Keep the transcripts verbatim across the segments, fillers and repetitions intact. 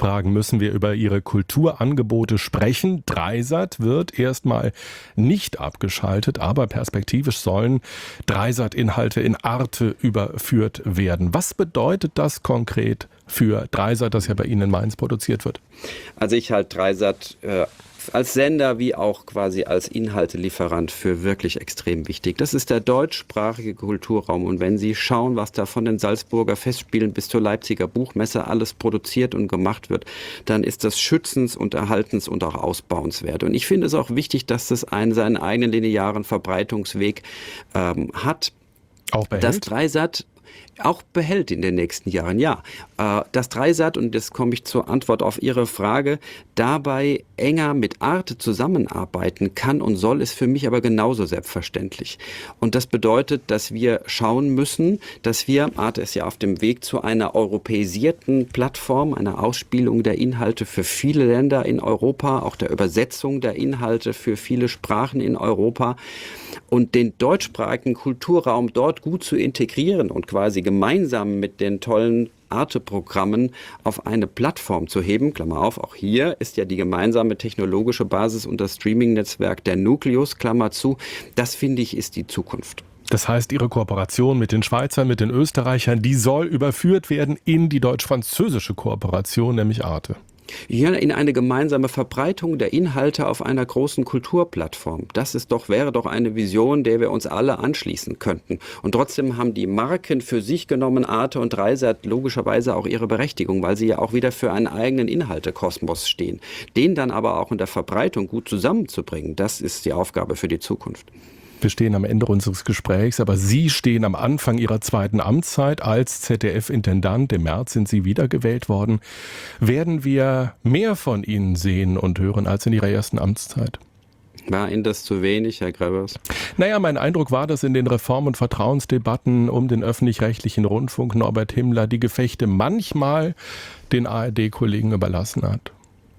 Kulturfragen müssen wir über ihre Kulturangebote sprechen. Dreisat wird erstmal nicht abgeschaltet, aber perspektivisch sollen Dreisat-Inhalte in Arte überführt werden. Was bedeutet das konkret für Dreisat, das ja bei Ihnen in Mainz produziert wird? Also ich halte Dreisat äh, als Sender wie auch quasi als Inhaltelieferant für wirklich extrem wichtig. Das ist der deutschsprachige Kulturraum. Und wenn Sie schauen, was da von den Salzburger Festspielen bis zur Leipziger Buchmesse alles produziert und gemacht wird, dann ist das schützens- und erhaltens- und auch ausbauenswert. Und ich finde es auch wichtig, dass das einen seinen eigenen linearen Verbreitungsweg ähm, hat. Auch behält? Das Dreisat auch behält in den nächsten Jahren, ja. Das Dreisat, und jetzt komme ich zur Antwort auf Ihre Frage, dabei enger mit Arte zusammenarbeiten kann und soll, ist für mich aber genauso selbstverständlich. Und das bedeutet, dass wir schauen müssen, dass wir, Arte ist ja auf dem Weg zu einer europäisierten Plattform, einer Ausspielung der Inhalte für viele Länder in Europa, auch der Übersetzung der Inhalte für viele Sprachen in Europa, und den deutschsprachigen Kulturraum dort gut zu integrieren und quasi gemeinsam mit den tollen Arte-Programmen auf eine Plattform zu heben. Klammer auf, auch hier ist ja die gemeinsame technologische Basis und das Streaming-Netzwerk der Nucleus, Klammer zu. Das, finde ich, ist die Zukunft. Das heißt, Ihre Kooperation mit den Schweizern, mit den Österreichern, die soll überführt werden in die deutsch-französische Kooperation, nämlich Arte. Ja, in eine gemeinsame Verbreitung der Inhalte auf einer großen Kulturplattform. Das ist doch, wäre doch eine Vision, der wir uns alle anschließen könnten. Und trotzdem haben die Marken für sich genommen, Arte und Dreisat, logischerweise auch ihre Berechtigung, weil sie ja auch wieder für einen eigenen Inhaltekosmos stehen. Den dann aber auch in der Verbreitung gut zusammenzubringen, das ist die Aufgabe für die Zukunft. Wir stehen am Ende unseres Gesprächs, aber Sie stehen am Anfang Ihrer zweiten Amtszeit als Z D F-Intendant. Im März sind Sie wiedergewählt worden. Werden wir mehr von Ihnen sehen und hören als in Ihrer ersten Amtszeit? War Ihnen das zu wenig, Herr Grebers? Naja, mein Eindruck war, dass in den Reform- und Vertrauensdebatten um den öffentlich-rechtlichen Rundfunk Norbert Himmler die Gefechte manchmal den A R D-Kollegen überlassen hat.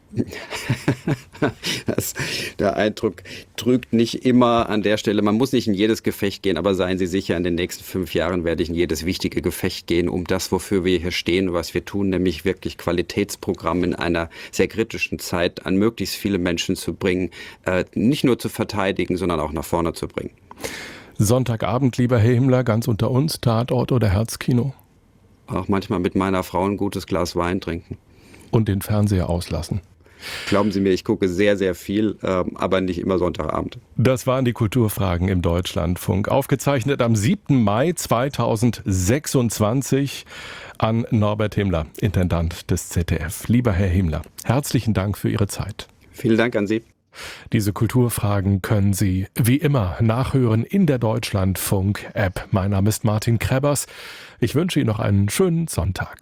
Das, der Eindruck trügt nicht immer an der Stelle. Man muss nicht in jedes Gefecht gehen, aber seien Sie sicher, in den nächsten fünf Jahren werde ich in jedes wichtige Gefecht gehen, um das, wofür wir hier stehen und was wir tun, nämlich wirklich Qualitätsprogramm in einer sehr kritischen Zeit an möglichst viele Menschen zu bringen, äh, nicht nur zu verteidigen, sondern auch nach vorne zu bringen. Sonntagabend, lieber Herr Himmler, ganz unter uns, Tatort oder Herzkino? Auch manchmal mit meiner Frau ein gutes Glas Wein trinken. Und den Fernseher auslassen. Glauben Sie mir, ich gucke sehr, sehr viel, ähm, aber nicht immer Sonntagabend. Das waren die Kulturfragen im Deutschlandfunk. Aufgezeichnet am siebten Mai zweitausendsechsundzwanzig an Norbert Himmler, Intendant des Z D F. Lieber Herr Himmler, herzlichen Dank für Ihre Zeit. Vielen Dank an Sie. Diese Kulturfragen können Sie wie immer nachhören in der Deutschlandfunk-App. Mein Name ist Martin Krebers. Ich wünsche Ihnen noch einen schönen Sonntag.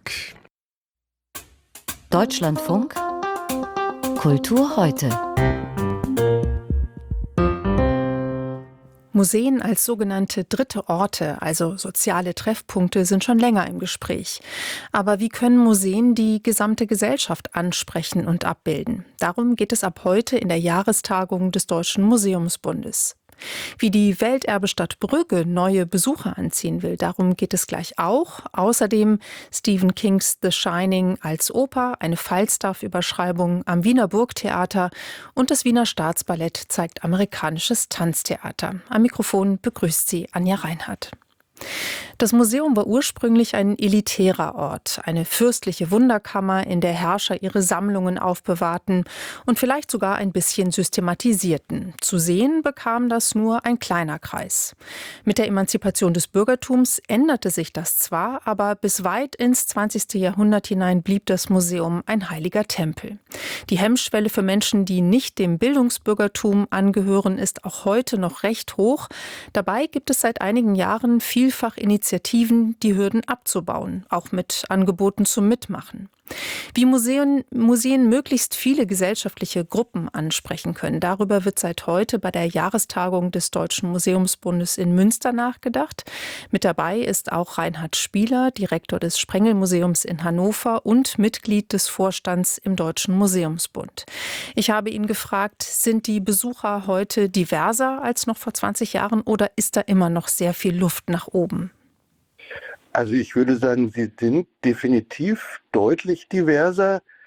Deutschlandfunk Kultur heute. Museen als sogenannte dritte Orte, also soziale Treffpunkte, sind schon länger im Gespräch. Aber wie können Museen die gesamte Gesellschaft ansprechen und abbilden? Darum geht es ab heute in der Jahrestagung des Deutschen Museumsbundes. Wie die Welterbestadt Brügge neue Besucher anziehen will, darum geht es gleich auch. Außerdem Stephen Kings The Shining als Oper, eine Falstaff-Überschreibung am Wiener Burgtheater und das Wiener Staatsballett zeigt amerikanisches Tanztheater. Am Mikrofon begrüßt sie Anja Reinhardt. Das Museum war ursprünglich ein elitärer Ort, eine fürstliche Wunderkammer, in der Herrscher ihre Sammlungen aufbewahrten und vielleicht sogar ein bisschen systematisierten. Zu sehen bekam das nur ein kleiner Kreis. Mit der Emanzipation des Bürgertums änderte sich das zwar, aber bis weit ins zwanzigste Jahrhundert hinein blieb das Museum ein heiliger Tempel. Die Hemmschwelle für Menschen, die nicht dem Bildungsbürgertum angehören, ist auch heute noch recht hoch. Dabei gibt es seit einigen Jahren vielfach Initiativen, die Hürden abzubauen, auch mit Angeboten zum Mitmachen. Wie Museen, Museen möglichst viele gesellschaftliche Gruppen ansprechen können, darüber wird seit heute bei der Jahrestagung des Deutschen Museumsbundes in Münster nachgedacht. Mit dabei ist auch Reinhard Spieler, Direktor des Sprengel-Museums in Hannover und Mitglied des Vorstands im Deutschen Museumsbund. Ich habe ihn gefragt, sind die Besucher heute diverser als noch vor zwanzig Jahren oder ist da immer noch sehr viel Luft nach oben? Also ich würde sagen, sie sind definitiv deutlich diverser.